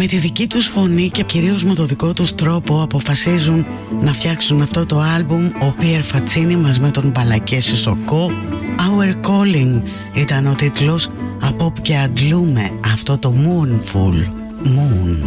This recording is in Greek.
Με τη δική τους φωνή και κυρίως με το δικό τους τρόπο αποφασίζουν να φτιάξουν αυτό το άλμπουμ. Ο Πιερ Φατσίνι μαζί με τον Μπαλακέ Σισοκό. Our Calling ήταν ο τίτλος, από όπου και αντλούμε αυτό το Moonful Moon.